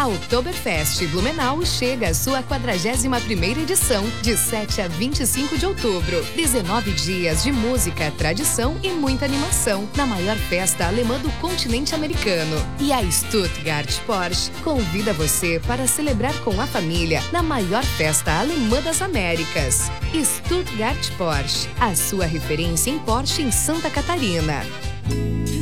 A Oktoberfest Blumenau chega à sua 41ª edição, de 7 a 25 de outubro. 19 dias de música, tradição e muita animação, na maior festa alemã do continente americano. E a Stuttgart Porsche convida você para celebrar com a família na maior festa alemã das Américas. Stuttgart Porsche, a sua referência em Porsche em Santa Catarina.